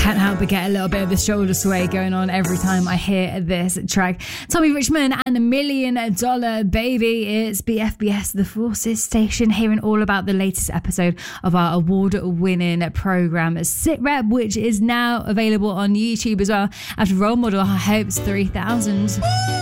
can't help but get a little bit of the shoulder sway going on every time I hear this track. Tommy Richmond and $1 Million Baby. It's BFBS, the Forces Station, hearing all about the latest episode of our award-winning programme Sit Rep, which is now available on YouTube as well after Role Model Hopes 3000.